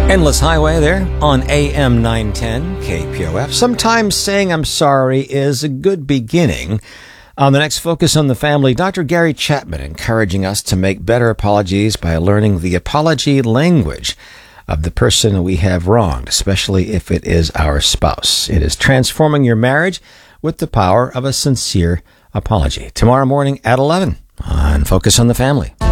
Endless Highway there on AM 910 KPOF. Sometimes saying I'm sorry is a good beginning. On the next Focus on the Family, Dr. Gary Chapman encouraging us to make better apologies by learning the apology language of the person we have wronged, especially if it is our spouse. It is transforming your marriage with the power of a sincere apology. Tomorrow morning at 11 on Focus on the Family.